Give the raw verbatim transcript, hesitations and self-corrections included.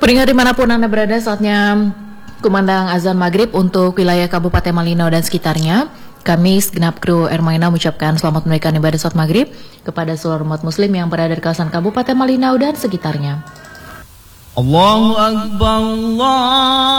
Pendengar dimanapun Anda berada, saatnya kumandang azan maghrib untuk wilayah Kabupaten Malino dan sekitarnya. Kami segenap kru Ermaina mengucapkan selamat menunaikan ibadah salat maghrib kepada seluruh umat muslim yang berada di kawasan Kabupaten Malino dan sekitarnya. Allahu Akbar, Allah